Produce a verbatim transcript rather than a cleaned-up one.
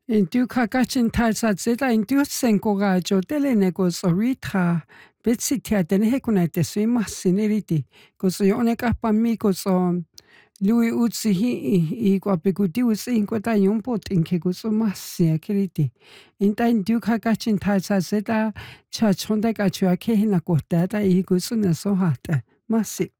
Intiu kakachin talsazeta intiu senkoga jo telene go sorita betsitia tenehe kunete swima siniriti go so yone kapami go so lui utsi hi i go apekuti utsi inkweta yumpo tinke go so masi akiriti inta intiu kakachin talsazeta cha chonda ka chua ke hina ko tata i go so na so hata masi